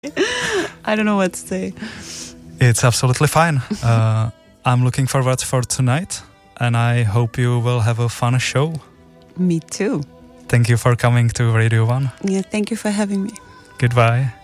I don't know what to say. It's absolutely fine. I'm looking forward for tonight, and I hope you will have a fun show. Me too. Thank you for coming to Radio 1. Yeah, thank you for having me. Goodbye.